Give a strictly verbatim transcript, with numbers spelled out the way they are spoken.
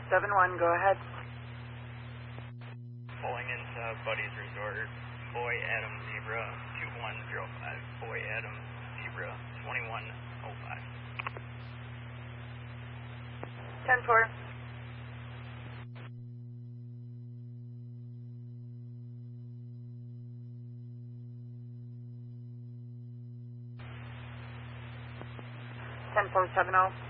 seven one, go ahead. Pulling into Buddy's Resort, Boy Adam Zebra two one zero five, Boy Adam Zebra twenty-one oh five. ten four. ten four seven zero.